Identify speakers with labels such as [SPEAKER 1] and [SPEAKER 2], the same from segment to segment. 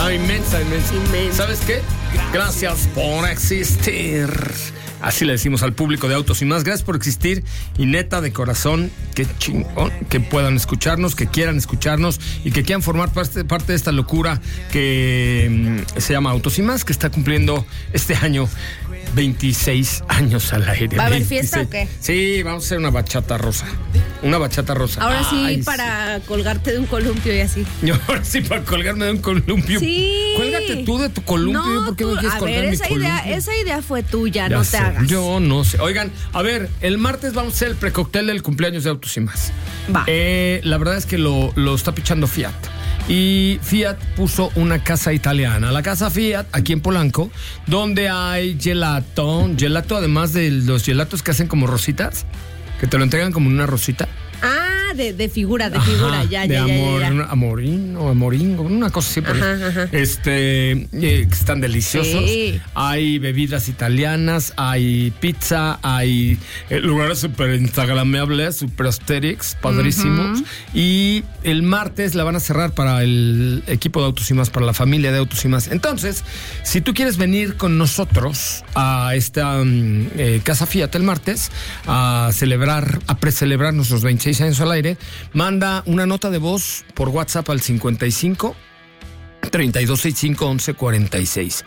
[SPEAKER 1] Inmensa. ¿Sabes qué? Gracias por existir. Así le decimos al público de Autos y Más. Gracias por existir. Y neta, de corazón, qué chingón que puedan escucharnos, que quieran escucharnos y que quieran formar parte de esta locura que se llama Autos y Más, que está cumpliendo este año 26 años al aire.
[SPEAKER 2] ¿Va a haber
[SPEAKER 1] 26.
[SPEAKER 2] fiesta o qué?
[SPEAKER 1] Sí, vamos a hacer una bachata rosa.
[SPEAKER 2] Ahora sí,
[SPEAKER 1] Ay,
[SPEAKER 2] para colgarte de un columpio y así.
[SPEAKER 1] Ahora sí, para colgarme de un columpio.
[SPEAKER 2] Sí.
[SPEAKER 1] Cuélgate tú de tu columpio.
[SPEAKER 2] No,
[SPEAKER 1] ¿Por qué me quieres colgar mi columpio?
[SPEAKER 2] esa idea fue tuya,
[SPEAKER 1] Ya
[SPEAKER 2] no
[SPEAKER 1] sé,
[SPEAKER 2] te hagas.
[SPEAKER 1] Yo no sé. Oigan, a ver, el martes vamos a hacer el precóctel del cumpleaños de Autos y Más.
[SPEAKER 2] Va.
[SPEAKER 1] La verdad es que lo está pichando Fiat. Y Fiat puso una casa italiana, la casa Fiat, aquí en Polanco, donde hay gelato, además de los gelatos que hacen como rositas, que te lo entregan como en una rosita.
[SPEAKER 2] Ah, de figura, ya.
[SPEAKER 1] Amorín, una cosa así por
[SPEAKER 2] Ajá.
[SPEAKER 1] que están deliciosos.
[SPEAKER 2] Sí.
[SPEAKER 1] Hay bebidas italianas, hay pizza, hay lugares súper instagrameables, súper aesthetics, padrísimos. Y el martes la van a cerrar para el equipo de Autos y Más, para la familia de Autos y Más. Entonces, si tú quieres venir con nosotros a esta casa Fiat el martes a precelebrar nuestros 26 años al aire, manda una nota de voz por WhatsApp al 55 3265 1146.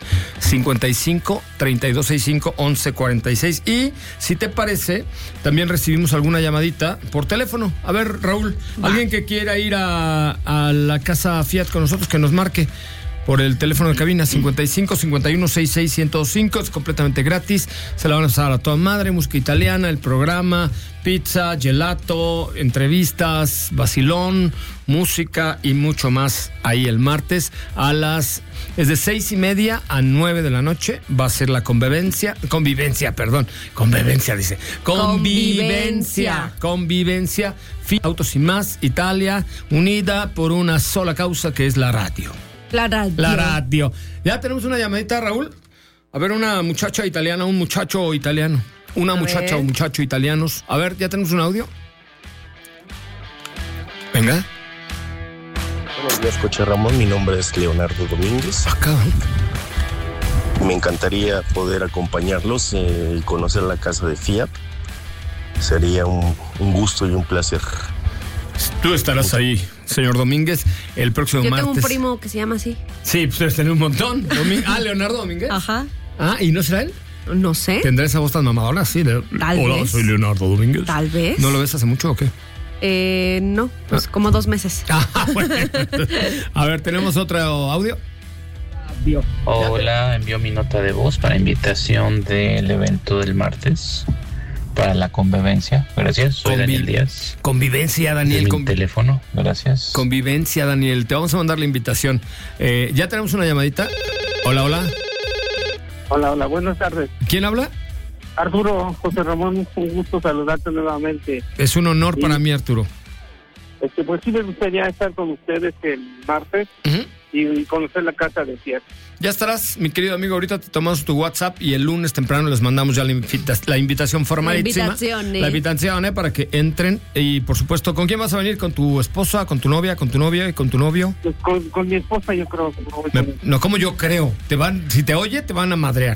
[SPEAKER 1] 55 3265 1146. Y si te parece, también recibimos alguna llamadita por teléfono. A ver, Raúl, alguien que quiera ir a la casa Fiat con nosotros, que nos marque por el teléfono de cabina 55 51 66 105. Es completamente gratis. Se la van a pasar a toda madre. Música italiana, el programa, pizza, gelato, entrevistas, vacilón, música y mucho más ahí el martes es de 6:30 a 9 de la noche. Va a ser la convivencia. Fiat, Autos y Más, Italia, unida por una sola causa, que es la radio. La radio. Ya tenemos una llamadita, Raúl. A ver, una muchacha italiana, un muchacho italiano. Una muchacha o muchacho italianos. A ver, ¿ya tenemos un audio? Venga.
[SPEAKER 3] Buenos días, Coche Ramón. Mi nombre es Leonardo Domínguez.
[SPEAKER 1] Acá.
[SPEAKER 3] Me encantaría poder acompañarlos y conocer la casa de Fiat. Sería un gusto y un placer.
[SPEAKER 1] Tú estarás ahí, señor Domínguez, el próximo martes.
[SPEAKER 2] Yo tengo un primo que se llama así.
[SPEAKER 1] Sí, pues debes tener un montón. Leonardo Domínguez.
[SPEAKER 2] Ajá.
[SPEAKER 1] ¿Y no será él?
[SPEAKER 2] No sé.
[SPEAKER 1] ¿Tendrá esa voz tan mamadora? Sí. Hola,
[SPEAKER 2] vez.
[SPEAKER 1] soy Leonardo Domínguez.
[SPEAKER 2] Tal vez.
[SPEAKER 1] ¿No lo ves hace mucho o qué?
[SPEAKER 2] No, pues como 2 meses.
[SPEAKER 1] Bueno. A ver, ¿tenemos otro audio?
[SPEAKER 4] Hola, envío mi nota de voz para invitación del evento del martes para la convivencia. Gracias, soy Daniel Díaz.
[SPEAKER 1] Convivencia, Daniel.
[SPEAKER 4] Mi teléfono, gracias.
[SPEAKER 1] Convivencia, Daniel. Te vamos a mandar la invitación. ¿Ya tenemos una llamadita? Hola.
[SPEAKER 5] Hola, buenas tardes.
[SPEAKER 1] ¿Quién habla?
[SPEAKER 5] Arturo, José Ramón, un gusto saludarte nuevamente.
[SPEAKER 1] Es un honor para mí, Arturo.
[SPEAKER 5] Pues sí me gustaría estar con ustedes el martes y conocer la casa de Fiat.
[SPEAKER 1] Ya estarás, mi querido amigo. Ahorita te tomamos tu WhatsApp y el lunes temprano les mandamos ya la invitación formalísima. La invitación, para que entren. Y por supuesto, ¿con quién vas a venir? ¿Con tu esposa, con tu novia, con tu novia y con tu novio?
[SPEAKER 5] Pues con mi esposa, yo creo.
[SPEAKER 1] No, como yo creo. Si te oye, te van a madrear.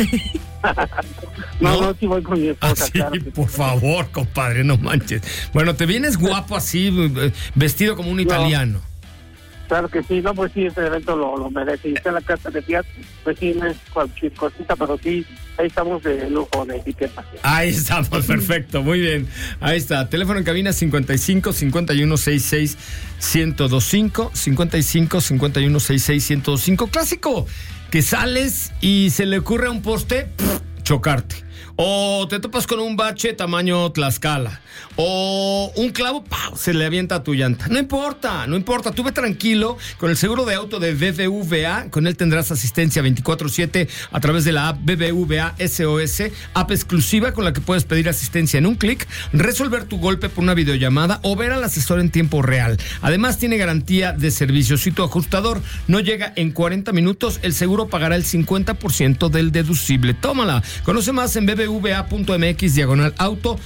[SPEAKER 5] No, sí voy con mi esposa.
[SPEAKER 1] Sí, claro, por favor, compadre, no manches. Bueno, te vienes guapo así, vestido como un italiano.
[SPEAKER 5] Claro que sí, pues sí, este evento lo merece. Y está en la casa de Fiat, pues sí, no es cualquier cosita, pero sí, ahí estamos de lujo, de etiqueta. Ahí
[SPEAKER 1] estamos, perfecto, muy bien. Ahí está, teléfono en cabina 55 51 66 1025, 55 51 66 1025. Clásico, que sales y se le ocurre a un poste chocarte. O te topas con un bache tamaño Tlaxcala. O un clavo, ¡pau!, se le avienta a tu llanta. No importa. Tú ve tranquilo con el seguro de auto de BBVA. Con él tendrás asistencia 24/7 a través de la app BBVA SOS, app exclusiva con la que puedes pedir asistencia en un clic, resolver tu golpe por una videollamada o ver al asesor en tiempo real. Además, tiene garantía de servicio. Si tu ajustador no llega en 40 minutos, el seguro pagará el 50% del deducible. Tómala. Conoce más en bbva.mx/auto,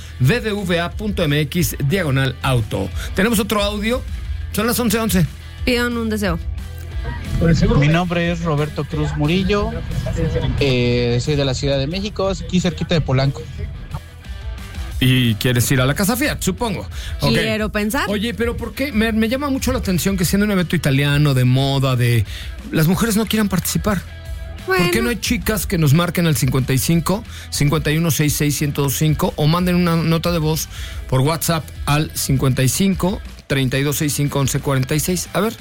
[SPEAKER 1] bbva.mx/auto. Tenemos otro audio. Son las 11:11.
[SPEAKER 2] Pidan un deseo.
[SPEAKER 6] Mi nombre es Roberto Cruz Murillo, soy de la Ciudad de México, aquí cerquita de Polanco.
[SPEAKER 1] Y quieres ir a la Casa Fiat, supongo. Okay.
[SPEAKER 2] Quiero pensar.
[SPEAKER 1] Oye, pero ¿por qué? Me llama mucho la atención que siendo un evento italiano, de moda, las mujeres no quieran participar.
[SPEAKER 2] Bueno.
[SPEAKER 1] ¿Por qué no hay chicas que nos marquen al 55 5166 1025 o manden una nota de voz por WhatsApp al 55 3265 1146? A ver.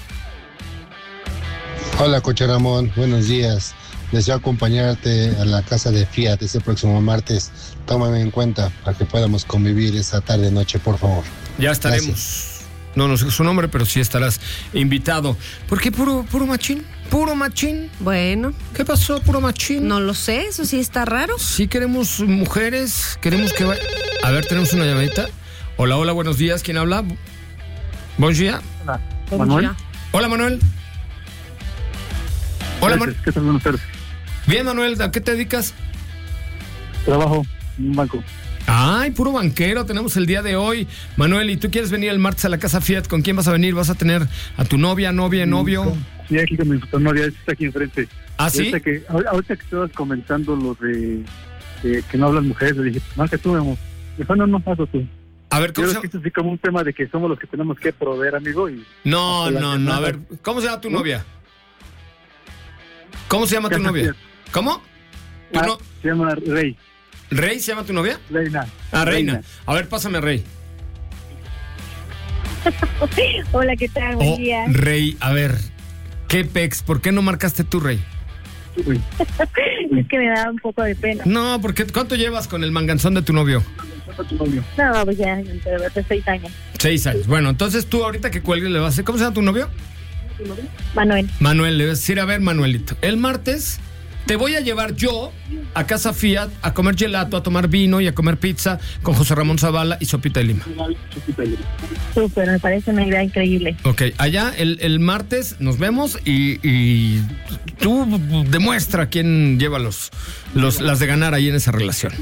[SPEAKER 7] Hola, Coche Ramón, buenos días. Deseo acompañarte a la casa de Fiat este próximo martes. Tómame en cuenta para que podamos convivir esa tarde-noche, por favor.
[SPEAKER 1] Ya estaremos.
[SPEAKER 7] Gracias.
[SPEAKER 1] No sé su nombre, pero sí estarás invitado. ¿Por qué puro machín? ¿Puro machín?
[SPEAKER 2] Bueno.
[SPEAKER 1] ¿Qué pasó, puro machín?
[SPEAKER 2] No lo sé, eso sí está raro.
[SPEAKER 1] Sí queremos mujeres, queremos que vaya... A ver, tenemos una llamadita. Hola, buenos días. ¿Quién habla? Buen día.
[SPEAKER 5] Hola,
[SPEAKER 2] Manuel.
[SPEAKER 1] Hola, Manuel. Hola, Manuel.
[SPEAKER 5] ¿Qué tal? Buenas tardes.
[SPEAKER 1] Bien, Manuel, ¿a qué te dedicas?
[SPEAKER 5] Trabajo en un banco.
[SPEAKER 1] Ay, puro banquero tenemos el día de hoy. Manuel, ¿y tú quieres venir el martes a la Casa Fiat? ¿Con quién vas a venir? ¿Vas a tener a tu novia, novio?
[SPEAKER 5] Sí, aquí con mi novia, está aquí enfrente.
[SPEAKER 1] ¿Ah, sí?
[SPEAKER 5] Ahorita que estabas comentando lo de que no hablan mujeres, le dije, más que tú, amor. Dijo, no, hazlo tú.
[SPEAKER 1] A ver, ¿cómo se
[SPEAKER 5] llama? Esto es como un tema de que somos los que tenemos que proveer, amigo. Y
[SPEAKER 1] No, a ver, ¿cómo se llama tu novia? ¿Cómo se llama tu novia? ¿Cómo?
[SPEAKER 5] Se llama Rey.
[SPEAKER 1] ¿Rey se llama tu novia?
[SPEAKER 5] Reina.
[SPEAKER 1] Ah, Reina. A ver, pásame a Rey.
[SPEAKER 8] Hola, ¿qué tal? Buen día.
[SPEAKER 1] Rey, a ver, ¿qué pex? ¿Por qué no marcaste tú, Rey?
[SPEAKER 8] Es que me da un poco de pena.
[SPEAKER 1] No, porque ¿cuánto llevas con el manganzón de tu novio?
[SPEAKER 8] No, pues ya, de 6 años.
[SPEAKER 1] 6 años. Bueno, entonces tú ahorita que cuelgues le vas a decir, ¿cómo se llama tu novio?
[SPEAKER 8] Manuel,
[SPEAKER 1] le vas a decir, a ver, Manuelito, el martes te voy a llevar yo a Casa Fiat a comer gelato, a tomar vino y a comer pizza con José Ramón Zavala y sopita de lima.
[SPEAKER 8] Súper, me parece una idea increíble.
[SPEAKER 1] Ok, allá el martes nos vemos y tú demuestra quién lleva las de ganar ahí en esa relación.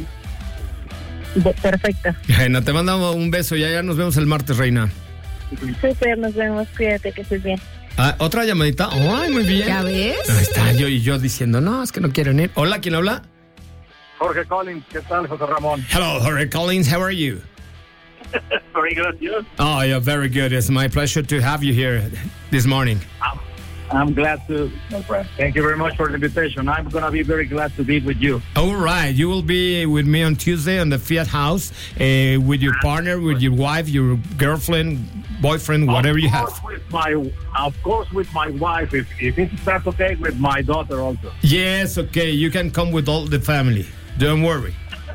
[SPEAKER 8] Perfecto.
[SPEAKER 1] Reina, te mandamos un beso y allá nos vemos el martes, Reina.
[SPEAKER 8] Súper, nos vemos, cuídate, que estés bien.
[SPEAKER 1] Ah, otra llamadita. Ay, muy bien.
[SPEAKER 2] ¿Ya ves?
[SPEAKER 1] Ahí está, yo diciendo, no, es que no quieren ir. Hola, ¿quién habla?
[SPEAKER 5] Jorge Collins, ¿qué tal, José Ramón?
[SPEAKER 1] Hello, Jorge Collins, how are you?
[SPEAKER 5] Very good, you?
[SPEAKER 1] Oh, yeah, very good. It's my pleasure to have you here this morning.
[SPEAKER 5] I'm glad to. Thank you very much for the invitation. I'm going to be very glad to be with you.
[SPEAKER 1] All right. You will be with me on Tuesday on the Fiat House with your partner, with your wife, your girlfriend, boyfriend, whatever you have.
[SPEAKER 5] Of course, with my wife, if that's okay, with my daughter also.
[SPEAKER 1] Yes, okay. You can come with all the family. Don't worry.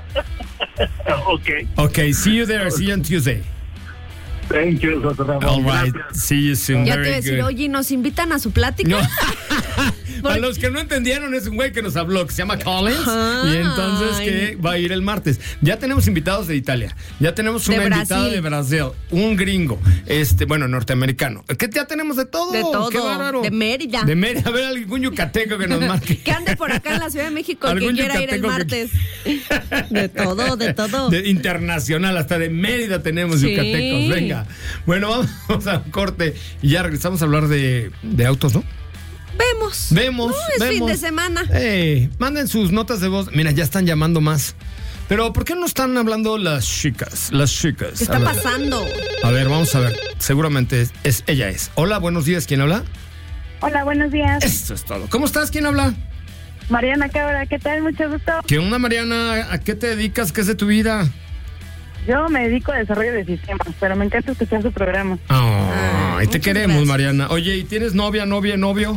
[SPEAKER 5] Okay.
[SPEAKER 1] Okay, see you there. See you on Tuesday.
[SPEAKER 5] Thank you, José Ramón.
[SPEAKER 1] All right.
[SPEAKER 5] Gracias.
[SPEAKER 1] See you soon.
[SPEAKER 2] Ya
[SPEAKER 1] Very
[SPEAKER 2] te iba a decir,
[SPEAKER 1] good.
[SPEAKER 2] oye, ¿nos invitan a su plática?
[SPEAKER 1] No. Para los que no entendieron, es un güey que nos habló, que se llama Collins, y entonces que va a ir el martes. Ya tenemos invitados de Italia, ya tenemos una invitada de Brasil, un gringo, bueno, norteamericano. Que ya tenemos de todo.
[SPEAKER 2] De todo.
[SPEAKER 1] Qué bárbaro.
[SPEAKER 2] De Mérida.
[SPEAKER 1] De Mérida. A ver, algún yucateco que nos marque.
[SPEAKER 2] Que ande por acá en la Ciudad de México, que
[SPEAKER 1] Algún
[SPEAKER 2] quiera ir el
[SPEAKER 1] yucateco
[SPEAKER 2] martes. De todo, de todo.
[SPEAKER 1] De internacional, hasta de Mérida tenemos
[SPEAKER 2] Sí.
[SPEAKER 1] yucatecos. Venga. Bueno, vamos a un corte y ya regresamos a hablar de autos, ¿no?
[SPEAKER 2] Vemos. No, es fin de semana.
[SPEAKER 1] Manden sus notas de voz. Mira, ya están llamando más. Pero, ¿por qué no están hablando las chicas?
[SPEAKER 2] ¿Qué está pasando?
[SPEAKER 1] A ver, vamos a ver. Seguramente ella es. Hola, buenos días. ¿Quién habla?
[SPEAKER 8] Hola, buenos días.
[SPEAKER 1] Eso es todo. ¿Cómo estás? ¿Quién habla?
[SPEAKER 8] Mariana Cabra, ¿qué tal? Mucho gusto.
[SPEAKER 1] ¿Qué onda, Mariana? ¿A qué te dedicas? ¿Qué es de tu vida?
[SPEAKER 8] Yo me dedico a desarrollo de sistemas, pero me encanta escuchar su programa.
[SPEAKER 1] Ay, te queremos, gracias. Mariana. Oye, ¿y tienes novio?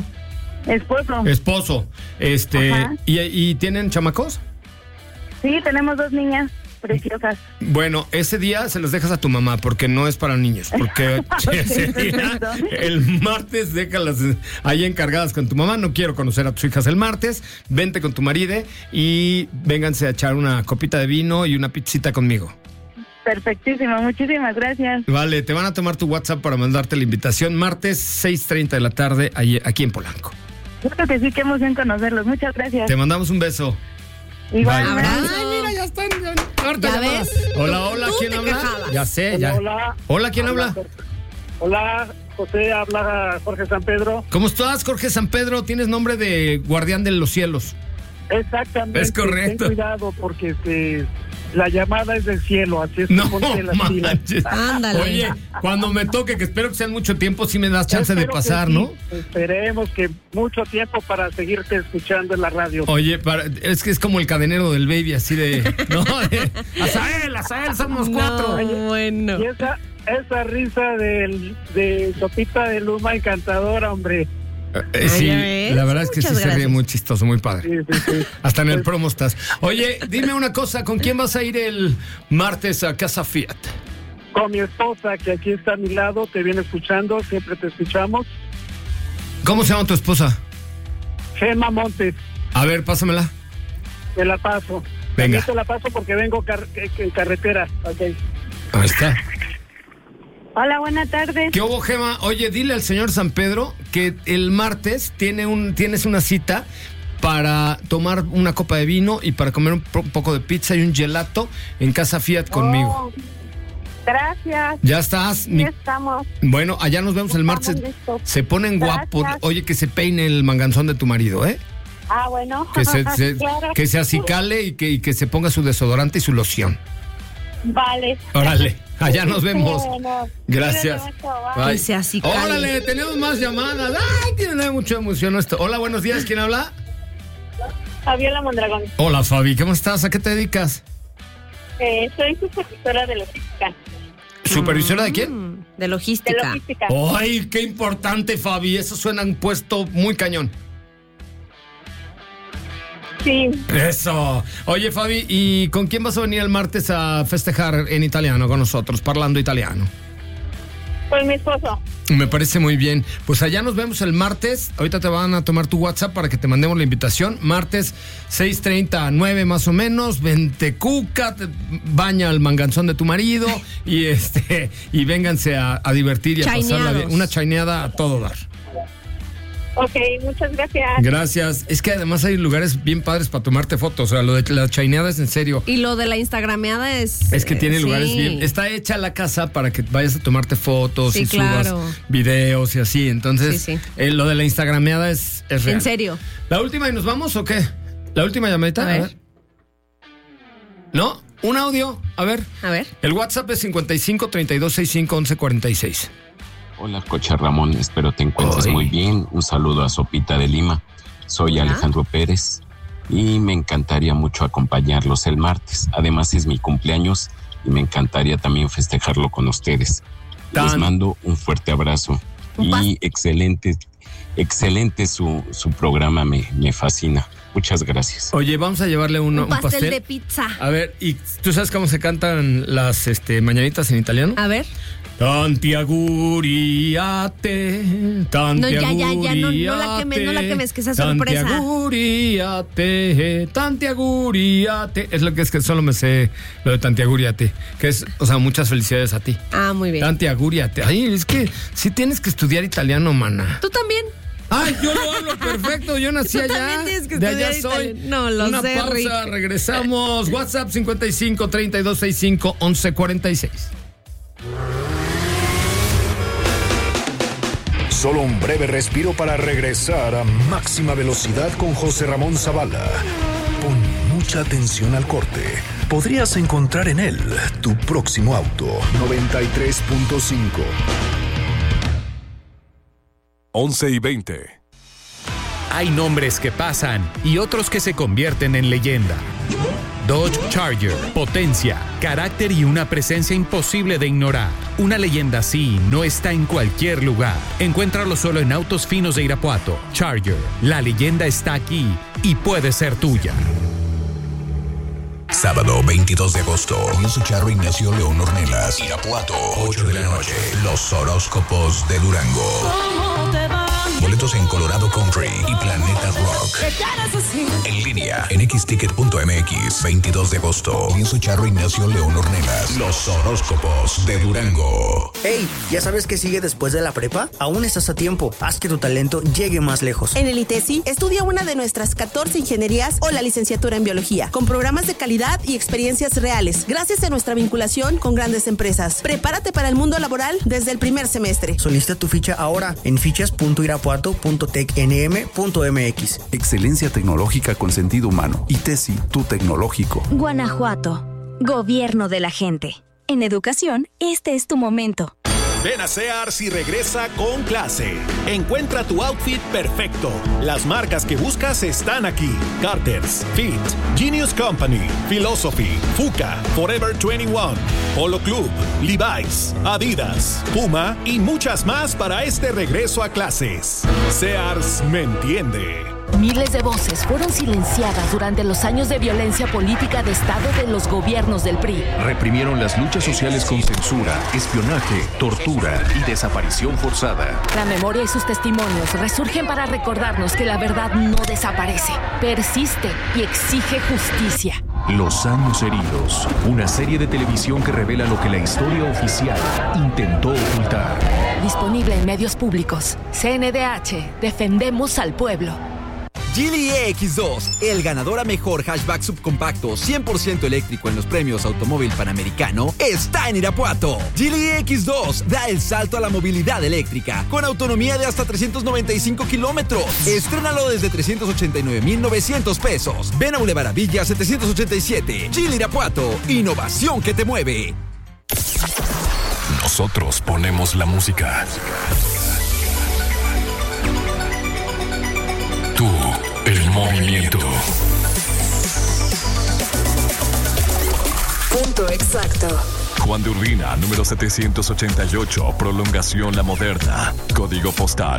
[SPEAKER 1] Esposo.
[SPEAKER 8] Ajá.
[SPEAKER 1] ¿Y tienen chamacos?
[SPEAKER 8] Sí, tenemos 2 niñas preciosas.
[SPEAKER 1] Bueno, ese día se los dejas a tu mamá porque no es para niños. Porque ese día, el martes, déjalas ahí encargadas con tu mamá. No quiero conocer a tus hijas el martes. Vente con tu marido y vénganse a echar una copita de vino y una pizzita conmigo.
[SPEAKER 8] Perfectísimo, muchísimas gracias.
[SPEAKER 1] Vale, te van a tomar tu WhatsApp para mandarte la invitación. Martes, 6:30 de la tarde, aquí en Polanco.
[SPEAKER 8] Creo que sí, qué emoción conocerlos. Muchas gracias.
[SPEAKER 1] Te mandamos un beso.
[SPEAKER 8] Igual.
[SPEAKER 1] Ay, mira, ya están.
[SPEAKER 2] ¿Ya ves?
[SPEAKER 1] Hola,
[SPEAKER 2] ¿Tú
[SPEAKER 1] ¿quién habla?
[SPEAKER 2] quejabas?
[SPEAKER 1] Ya sé, ya.
[SPEAKER 5] Hola.
[SPEAKER 1] Hola, ¿quién habla?
[SPEAKER 5] Hola, José, habla Jorge San Pedro.
[SPEAKER 1] ¿Cómo estás, Jorge San Pedro? Tienes nombre de guardián de los cielos.
[SPEAKER 5] Exactamente.
[SPEAKER 1] Es correcto.
[SPEAKER 5] Ten cuidado porque la llamada es del cielo, así es que ponte las pilas.
[SPEAKER 2] Ándale.
[SPEAKER 1] Oye, cuando me toque, que espero que sean mucho tiempo, sí me das chance de pasar,
[SPEAKER 5] sí,
[SPEAKER 1] ¿no?
[SPEAKER 5] Esperemos que mucho tiempo para seguirte escuchando en la radio.
[SPEAKER 1] Oye, es que es como el cadenero del Baby, así de... ¿no? Azael, somos 4.
[SPEAKER 2] No, bueno.
[SPEAKER 5] Y esa risa de Sopita de Luma encantadora, hombre.
[SPEAKER 1] Sí, la verdad es que
[SPEAKER 2] Muchas
[SPEAKER 1] sí se ríe muy chistoso, muy padre.
[SPEAKER 5] Sí.
[SPEAKER 1] Hasta en el promo estás. Oye, dime una cosa, ¿con quién vas a ir el martes a Casa Fiat?
[SPEAKER 5] Con mi esposa, que aquí está a mi lado, te viene escuchando, siempre te escuchamos.
[SPEAKER 1] ¿Cómo se llama tu esposa?
[SPEAKER 5] Gema Montes.
[SPEAKER 1] A ver, pásamela.
[SPEAKER 5] Te la paso.
[SPEAKER 1] Venga.
[SPEAKER 5] Te la paso porque vengo en carretera. Okay.
[SPEAKER 1] Ahí está.
[SPEAKER 8] Hola, buenas tardes.
[SPEAKER 1] ¿Qué hubo, Gema? Oye, dile al señor San Pedro que el martes tienes una cita para tomar una copa de vino y para comer un poco de pizza y un gelato en Casa Fiat conmigo.
[SPEAKER 8] Gracias.
[SPEAKER 1] ¿Ya estás?
[SPEAKER 8] Sí, estamos.
[SPEAKER 1] Bueno, allá nos vemos el martes.
[SPEAKER 8] Listos.
[SPEAKER 1] Se ponen guapos. Oye, que se peine el manganzón de tu marido, ¿eh?
[SPEAKER 8] Ah, bueno.
[SPEAKER 1] Claro. Que se acicale y que se ponga su desodorante y su loción.
[SPEAKER 8] Vale.
[SPEAKER 1] Órale, allá nos vemos.
[SPEAKER 8] Bueno,
[SPEAKER 1] gracias.
[SPEAKER 2] Que se acicale.
[SPEAKER 1] Órale, tenemos más llamadas. Ay, tiene mucha emoción esto. Hola, buenos días, ¿quién habla?
[SPEAKER 8] Fabiola Mondragón.
[SPEAKER 1] Hola, Fabi, ¿cómo estás? ¿A qué te dedicas?
[SPEAKER 8] Soy supervisora de logística.
[SPEAKER 1] ¿Supervisora de quién?
[SPEAKER 2] De logística.
[SPEAKER 8] De logística.
[SPEAKER 1] Ay, qué importante, Fabi. Eso suena un puesto muy cañón.
[SPEAKER 8] Sí.
[SPEAKER 1] Eso. Oye, Fabi, ¿y con quién vas a venir el martes a festejar en italiano con nosotros, parlando italiano?
[SPEAKER 8] Con mi esposo.
[SPEAKER 1] Me parece muy bien. Pues allá nos vemos el martes. Ahorita te van a tomar tu WhatsApp para que te mandemos la invitación. Martes 6:30 a 9 más o menos. Vente cuca, baña al manganzón de tu marido y vénganse a divertir y a pasarla bien. Una chaineada a todo dar.
[SPEAKER 8] Ok, muchas gracias.
[SPEAKER 1] Gracias. Es que además hay lugares bien padres para tomarte fotos. O sea, lo de la chaineada es en serio.
[SPEAKER 2] Y lo de la instagrameada es...
[SPEAKER 1] Es que tiene lugares bien... Está hecha la casa para que vayas a tomarte fotos y subas videos y así. Entonces, lo de la instagrameada es real.
[SPEAKER 2] ¿En serio?
[SPEAKER 1] ¿La última y nos vamos o qué? ¿La última llamadita? A ver. ¿No? Un audio. A ver. El WhatsApp es 55 32 65 11 46.
[SPEAKER 9] Hola, Coche Ramón, espero te encuentres muy bien. Un saludo a Sopita de Lima. Soy Alejandro Pérez y me encantaría mucho acompañarlos el martes. Además es mi cumpleaños y me encantaría también festejarlo con ustedes. Les mando un fuerte abrazo y excelente su programa, me fascina. Muchas gracias.
[SPEAKER 1] Oye, vamos a llevarle un pastel
[SPEAKER 2] de pizza.
[SPEAKER 1] A ver, ¿y tú sabes cómo se cantan las mañanitas en italiano?
[SPEAKER 2] A ver.
[SPEAKER 1] Tanti auguri a te, tanti auguri
[SPEAKER 2] no la quemes, que esa sorpresa.
[SPEAKER 1] Tanti auguri a te. Es que solo me sé lo de tanti auguri a te, que es, o sea, muchas felicidades a ti.
[SPEAKER 2] Ah, muy bien.
[SPEAKER 1] Tanti auguri a te. Ay, es que sí tienes que estudiar italiano, mana.
[SPEAKER 2] ¿Tú también?
[SPEAKER 1] Ay, yo lo hablo perfecto, yo nací allá. De allá soy.
[SPEAKER 2] No, lo
[SPEAKER 1] Una
[SPEAKER 2] sé,
[SPEAKER 1] pausa,
[SPEAKER 2] Rick.
[SPEAKER 1] regresamos. WhatsApp 55 32 65 11 46.
[SPEAKER 10] Solo un breve respiro para regresar a máxima velocidad con José Ramón Zavala. Pon mucha atención al corte. Podrías encontrar en él tu próximo auto. 93.5. 11:20.
[SPEAKER 11] Hay nombres que pasan y otros que se convierten en leyenda. Dodge Charger, potencia, carácter y una presencia imposible de ignorar. Una leyenda así no está en cualquier lugar. Encuéntralo solo en Autos Finos de Irapuato. Charger, la leyenda está aquí y puede ser tuya.
[SPEAKER 10] Sábado 22 de agosto, Ignacio Charro Ignacio León Ornelas, Irapuato, 8 de la noche. Los horóscopos de Durango.
[SPEAKER 12] ¿Cómo te va?
[SPEAKER 10] Boletos en Colorado Country y Planeta Rock. En línea en xticket.mx. 22 de agosto. Lienzo Charro, Ignacio León Ornelas. Los horóscopos de Durango.
[SPEAKER 12] Hey, ¿ya sabes qué sigue después de la prepa? Aún estás a tiempo. Haz que tu talento llegue más lejos.
[SPEAKER 13] En el ITESI, estudia una de nuestras 14 ingenierías o la licenciatura en biología, con programas de calidad y experiencias reales, gracias a nuestra vinculación con grandes empresas. Prepárate para el mundo laboral desde el primer semestre.
[SPEAKER 12] Solicita tu ficha ahora en fichas.irapuato.tecnm.mx.
[SPEAKER 14] Excelencia tecnológica con sentido humano. ITESI, tu tecnológico.
[SPEAKER 15] Guanajuato, gobierno de la gente. En educación, este es tu momento.
[SPEAKER 16] Ven a Sears y regresa con clase. Encuentra tu outfit perfecto. Las marcas que buscas están aquí. Carter's, Fit, Genius Company, Philosophy, Fuka, Forever 21, Polo Club, Levi's, Adidas, Puma y muchas más para este regreso a clases. Sears me entiende.
[SPEAKER 17] Miles de voces fueron silenciadas durante los años de violencia política de Estado de los gobiernos del PRI.
[SPEAKER 10] Reprimieron las luchas sociales con censura, espionaje, tortura y desaparición forzada.
[SPEAKER 17] La memoria y sus testimonios resurgen para recordarnos que la verdad no desaparece, persiste y exige justicia.
[SPEAKER 10] Los años heridos, una serie de televisión que revela lo que la historia oficial intentó ocultar.
[SPEAKER 17] Disponible en medios públicos. CNDH, defendemos al pueblo.
[SPEAKER 18] Geely EX2, el ganador a mejor hatchback subcompacto 100% eléctrico en los premios Automóvil Panamericano, está en Irapuato. Geely EX2 da el salto a la movilidad eléctrica, con autonomía de hasta 395 kilómetros. Estrénalo desde 389,900 pesos. Ven a Boulevard Villa 787. Geely Irapuato, innovación que te mueve.
[SPEAKER 10] Nosotros ponemos la música. Tú, el movimiento.
[SPEAKER 15] Punto exacto.
[SPEAKER 10] Juan de Urbina, número 788, prolongación La Moderna. Código postal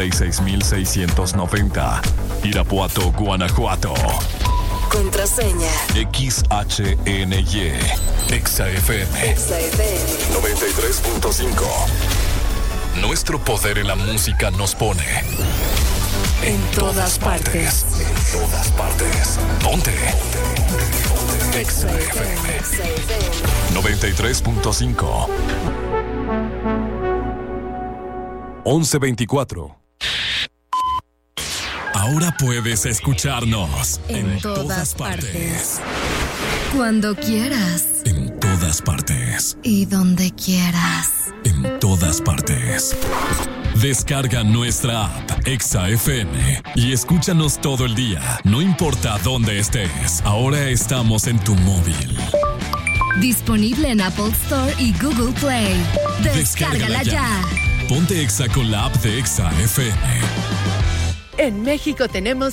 [SPEAKER 10] 36,690. Irapuato, Guanajuato.
[SPEAKER 15] Contraseña.
[SPEAKER 10] XHNY. ExaFM. 93.5. Nuestro poder en la música nos pone en todas partes. En todas partes. Ponte. XFM 93.5. 11:24. Ahora puedes escucharnos
[SPEAKER 15] en todas partes. Cuando quieras.
[SPEAKER 10] En todas partes.
[SPEAKER 15] Y donde quieras.
[SPEAKER 10] En todas partes. Descarga nuestra app ExaFM y escúchanos todo el día, no importa dónde estés. Ahora estamos en tu móvil.
[SPEAKER 15] Disponible en Apple Store y Google Play. Descárgala ya.
[SPEAKER 10] Ponte Exa con la app de ExaFM.
[SPEAKER 19] En México tenemos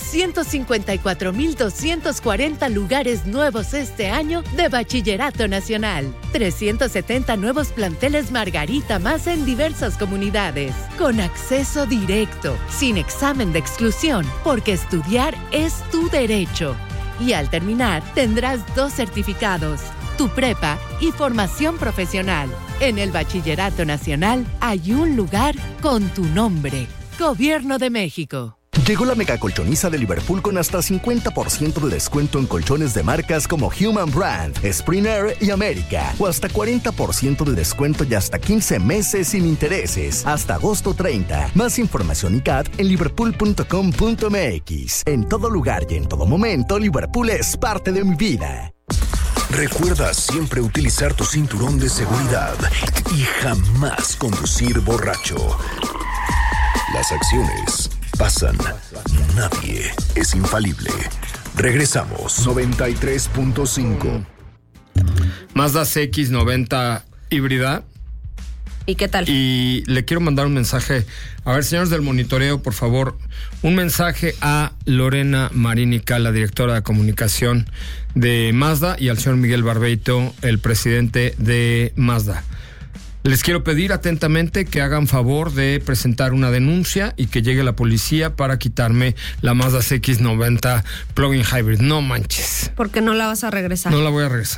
[SPEAKER 19] 154,240 lugares nuevos este año de Bachillerato Nacional. 370 nuevos planteles Margarita más en diversas comunidades. Con acceso directo, sin examen de exclusión, porque estudiar es tu derecho. Y al terminar, tendrás 2 certificados, tu prepa y formación profesional. En el Bachillerato Nacional hay un lugar con tu nombre. Gobierno de México.
[SPEAKER 20] Llegó la mega colchoniza de Liverpool con hasta 50% de descuento en colchones de marcas como Human Brand, Springer y América. O hasta 40% de descuento y hasta 15 meses sin intereses. Hasta agosto 30. Más información y CAT en liverpool.com.mx. En todo lugar y en todo momento, Liverpool es parte de mi vida.
[SPEAKER 10] Recuerda siempre utilizar tu cinturón de seguridad y jamás conducir borracho. Las acciones pasan, nadie es infalible. Regresamos. 93.5.
[SPEAKER 1] Mazda CX-90 híbrida.
[SPEAKER 2] ¿Y qué tal?
[SPEAKER 1] Y le quiero mandar un mensaje. A ver, señores del monitoreo, por favor, un mensaje a Lorena Marínica, la directora de comunicación de Mazda, y al señor Miguel Barbeito, el presidente de Mazda. Les quiero pedir atentamente que hagan favor de presentar una denuncia y que llegue la policía para quitarme la Mazda CX-90 Plug-in Hybrid. No manches.
[SPEAKER 2] ¿Por qué no la vas a regresar?
[SPEAKER 1] No la voy a regresar.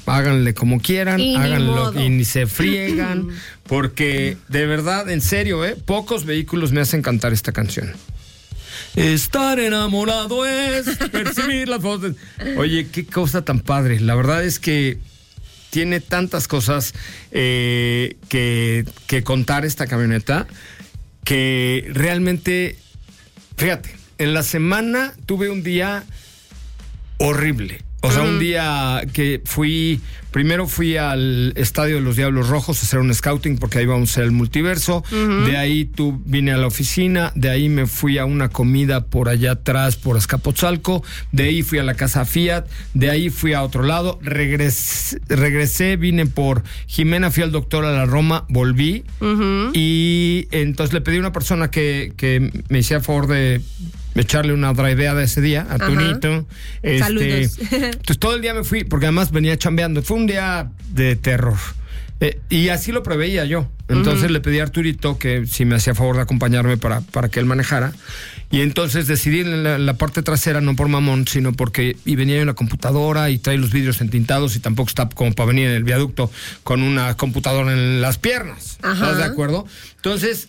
[SPEAKER 1] háganle como quieran,
[SPEAKER 2] y
[SPEAKER 1] háganlo y ni se friegan, porque de verdad, en serio, pocos vehículos me hacen cantar esta canción. Estar enamorado es percibir las voces. Oye, qué cosa tan padre. La verdad es que tiene tantas cosas que contar esta camioneta, que realmente, fíjate, en la semana tuve un día horrible. O sea, un día que primero fui al Estadio de los Diablos Rojos a hacer un scouting porque ahí vamos a hacer el multiverso. De ahí vine a la oficina, de ahí me fui a una comida por allá atrás, por Azcapotzalco, de ahí fui a la casa Fiat, de ahí fui a otro lado, regresé, vine por Jimena, fui al doctor a la Roma, volví y entonces le pedí a una persona que me hiciera favor de echarle una draideada ese día a Tunito.
[SPEAKER 2] Saludos.
[SPEAKER 1] Entonces todo el día me fui, porque además venía chambeando. Fue un día de terror. Y así lo preveía yo. Entonces le pedí a Arturito que si me hacía favor de acompañarme para que él manejara. Y entonces decidí en la parte trasera, no por mamón, sino porque venía yo en la computadora y trae los vidrios entintados y tampoco está como para venir en el viaducto con una computadora en las piernas. ¿Estás de acuerdo? Entonces,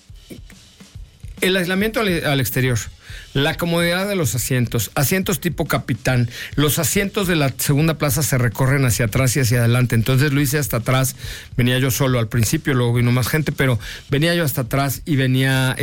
[SPEAKER 1] el aislamiento al exterior, la comodidad de los asientos tipo capitán, los asientos de la segunda plaza se recorren hacia atrás y hacia adelante, entonces lo hice hasta atrás, venía yo solo al principio, luego vino más gente, pero venía yo hasta atrás y venía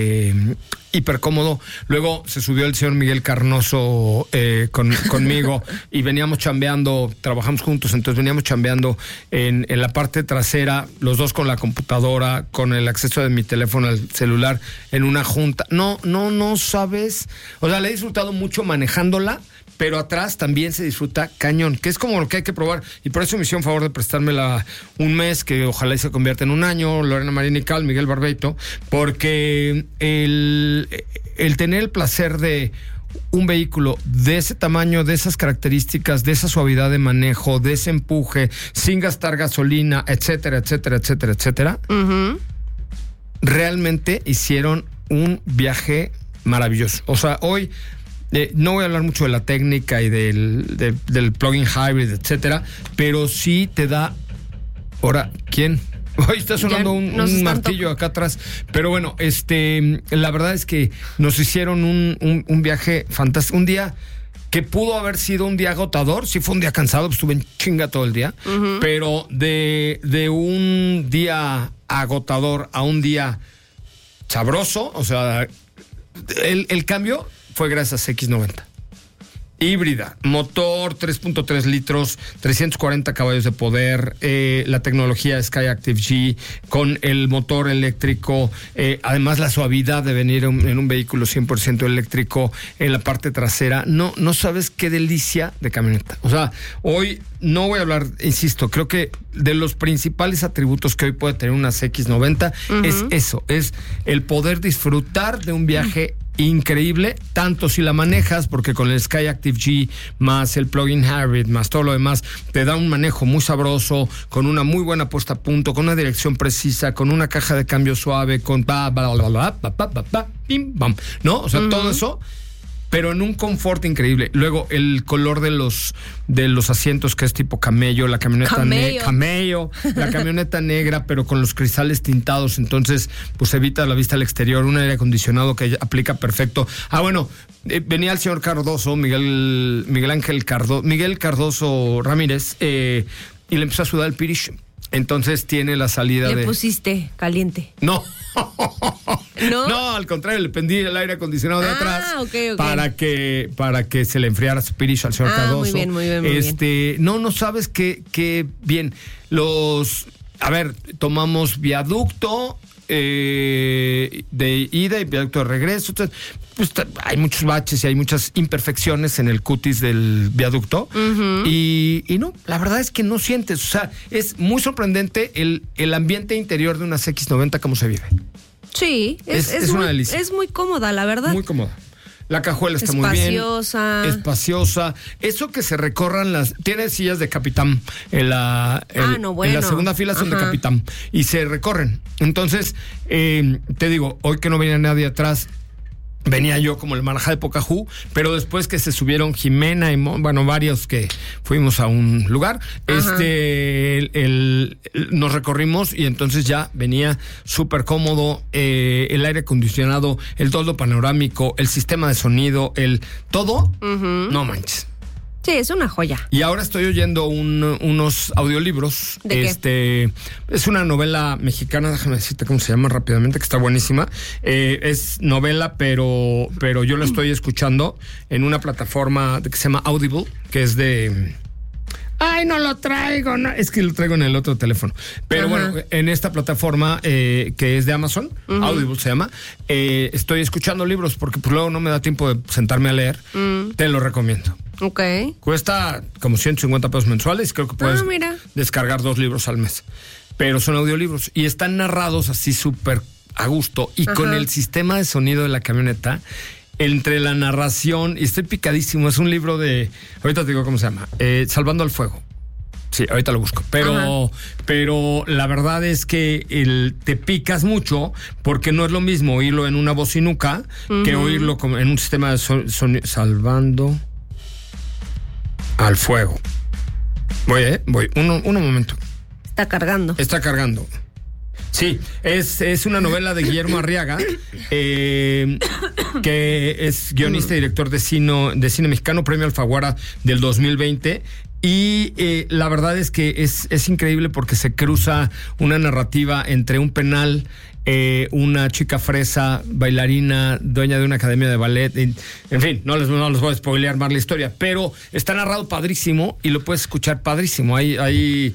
[SPEAKER 1] hiper cómodo. Luego se subió el señor Miguel Carnoso conmigo y veníamos chambeando, trabajamos juntos, entonces veníamos chambeando en la parte trasera, los dos con la computadora, con el acceso de mi teléfono al celular, en una junta. No sabes, o sea, le he disfrutado mucho manejándola, pero atrás también se disfruta cañón, que es como lo que hay que probar, y por eso me hicieron favor de prestármela un mes, que ojalá y se convierta en un año, Lorena Marín y Cal, Miguel Barbeito, porque el tener el placer de un vehículo de ese tamaño, de esas características, de esa suavidad de manejo, de ese empuje, sin gastar gasolina, etcétera, etcétera, etcétera, etcétera, realmente hicieron un viaje maravilloso. O sea, hoy no voy a hablar mucho de la técnica y del plug-in hybrid, etcétera, pero sí te da... Ahora, ¿quién? Hoy está sonando un martillo acá atrás. Pero bueno, la verdad es que nos hicieron un viaje fantástico. Un día que pudo haber sido un día agotador. Sí fue un día cansado, pues estuve en chinga todo el día. Pero de un día agotador a un día sabroso, o sea, el cambio fue gracias a X90. Híbrida, motor 3.3 litros, 340 caballos de poder, la tecnología Skyactiv G con el motor eléctrico, además la suavidad de venir en un vehículo 100% eléctrico en la parte trasera. No sabes qué delicia de camioneta. O sea, hoy no voy a hablar, insisto, creo que de los principales atributos que hoy puede tener una CX90 es eso, es el poder disfrutar de un viaje increíble, tanto si la manejas, porque con el Skyactiv G más el plug-in hybrid más todo lo demás te da un manejo muy sabroso, con una muy buena puesta a punto, con una dirección precisa, con una caja de cambio suave, con pim, bam, ¿no? O sea, todo eso, pero en un confort increíble. Luego el color de los asientos, que es tipo camello, la camioneta camello, la camioneta negra, pero con los cristales tintados, entonces pues evita la vista al exterior, un aire acondicionado que aplica perfecto. Bueno, venía el señor Cardoso, Miguel Cardoso Ramírez, y le empezó a sudar el pirish. Entonces tiene la salida
[SPEAKER 2] ¿Le pusiste caliente?
[SPEAKER 1] No, al contrario, le prendí el aire acondicionado de atrás
[SPEAKER 2] okay.
[SPEAKER 1] para que se le enfriara su pirish al señor Cardoso.
[SPEAKER 2] Muy bien.
[SPEAKER 1] No sabes qué bien. Tomamos viaducto de ida y viaducto de regreso. Entonces, pues, hay muchos baches y hay muchas imperfecciones en el cutis del viaducto. Y no, la verdad es que no sientes. O sea, es muy sorprendente el ambiente interior de una CX90, cómo se vive.
[SPEAKER 2] Sí, es una delicia. Es muy cómoda, la verdad.
[SPEAKER 1] Muy cómoda. La cajuela está muy bien. Espaciosa. Eso que se recorran tiene sillas de capitán. En la segunda fila son de capitán. Y se recorren. Entonces, te digo, hoy que no venía nadie atrás, venía yo como el marajá de Pocahú, pero después que se subieron Jimena y varios que fuimos a un lugar, nos recorrimos y entonces ya venía súper cómodo, el aire acondicionado, el toldo panorámico, el sistema de sonido, el todo, no manches.
[SPEAKER 2] Sí, es una joya.
[SPEAKER 1] Y ahora estoy oyendo unos audiolibros.
[SPEAKER 2] ¿De qué?
[SPEAKER 1] Es una novela mexicana, déjame decirte cómo se llama rápidamente, que está buenísima. Es novela, pero yo la estoy escuchando en una plataforma que se llama Audible, que es de... Ay, no lo traigo, no. Es que lo traigo en el otro teléfono. Pero bueno, en esta plataforma que es de Amazon, Audible se llama, estoy escuchando libros porque pues luego no me da tiempo de sentarme a leer. Te lo recomiendo.
[SPEAKER 2] Ok.
[SPEAKER 1] Cuesta como 150 pesos mensuales. Creo que puedes descargar 2 libros al mes. Pero son audiolibros y están narrados así súper a gusto y con el sistema de sonido de la camioneta. Entre la narración, y estoy picadísimo, es un libro de, ahorita te digo cómo se llama, Salvando al Fuego. Sí, ahorita lo busco. Pero la verdad es que te picas mucho porque no es lo mismo oírlo en una bocinuca que oírlo en un sistema de sonido. Salvando al Fuego. Voy. Un momento.
[SPEAKER 2] Está cargando.
[SPEAKER 1] Sí, es una novela de Guillermo Arriaga, que es guionista y director de cine mexicano, Premio Alfaguara del 2020. Y la verdad es que es increíble porque se cruza una narrativa entre un penal, una chica fresa, bailarina, dueña de una academia de ballet. En fin, no les voy a spoilear más la historia, pero está narrado padrísimo y lo puedes escuchar padrísimo. Hay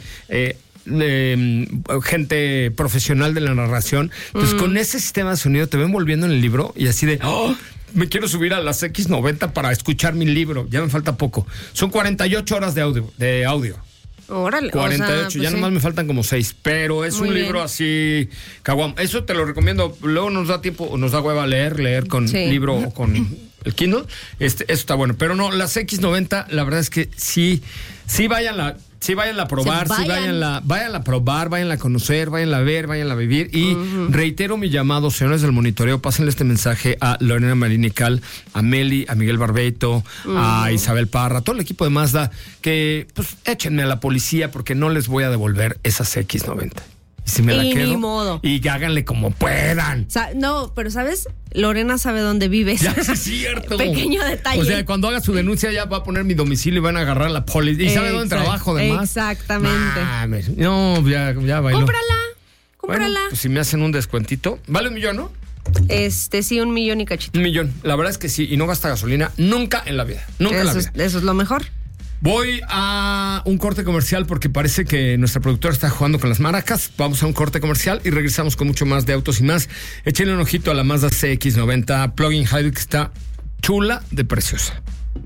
[SPEAKER 1] gente profesional de la narración. Entonces con ese sistema de sonido te ven envolviendo en el libro y así de me quiero subir a las X90 para escuchar mi libro, ya me falta poco. Son 48 horas de audio.
[SPEAKER 2] Órale,
[SPEAKER 1] 48, ya nomás me faltan como 6, pero es un libro así caguam. Eso te lo recomiendo. Luego nos da tiempo, nos da hueva leer con libro o con el Kindle. Eso está bueno, pero no, las X90 la verdad es que sí vayan a probar, vayan a probar, vayan a conocer, vayan a ver, vayan a vivir. Y reitero mi llamado, señores del monitoreo, pásenle este mensaje a Lorena Marinical, a Meli, a Miguel Barbeito, a Isabel Parra, todo el equipo de Mazda, que pues échenme a la policía porque no les voy a devolver esas X90. Y si me la quedo,
[SPEAKER 2] ni modo.
[SPEAKER 1] Y háganle como puedan.
[SPEAKER 2] No, pero ¿sabes? Lorena sabe dónde vives.
[SPEAKER 1] Ya, es cierto.
[SPEAKER 2] Pequeño detalle.
[SPEAKER 1] O sea, cuando haga su denuncia ya va a poner mi domicilio y van a agarrar a la policía. Y sabe dónde trabajo, además.
[SPEAKER 2] Exactamente.
[SPEAKER 1] No, ya bailó.
[SPEAKER 2] Cómprala.
[SPEAKER 1] Bueno, pues si me hacen un descuentito. ¿Vale $1 millón, no?
[SPEAKER 2] Sí, 1 millón y cachito.
[SPEAKER 1] 1 millón. La verdad es que sí. Y no gasta gasolina nunca en la vida. Nunca en la vida.
[SPEAKER 2] Eso es lo mejor.
[SPEAKER 1] Voy a un corte comercial porque parece que nuestra productora está jugando con las maracas. Vamos a un corte comercial y regresamos con mucho más de autos y más. Échenle un ojito a la Mazda CX-90 Plug-in Hybrid, que está chula de preciosa.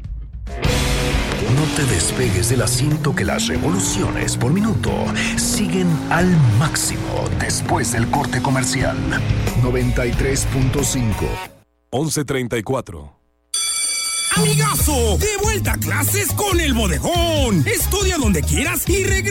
[SPEAKER 10] No te despegues del asiento, que las revoluciones por minuto siguen al máximo después del corte comercial. 93.5
[SPEAKER 16] 11:34. Amigazo, de vuelta a clases con el Bodegón. Estudia donde quieras y regresa